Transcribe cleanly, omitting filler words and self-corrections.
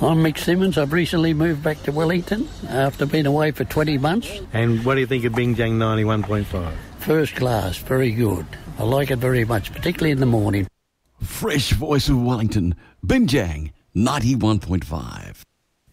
I'm Mick Simmons. I've recently moved back to Wellington after being away for 20 months. And what do you think of Binjang 91.5? First class, very good. I like it very much, particularly in the morning. Fresh voice of Wellington, Binjang 91.5.